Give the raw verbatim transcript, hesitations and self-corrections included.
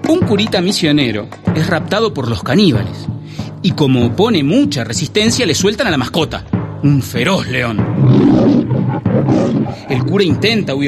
Un curita misionero es raptado por los caníbales y como opone mucha resistencia le sueltan a la mascota, un feroz león. El cura intenta huir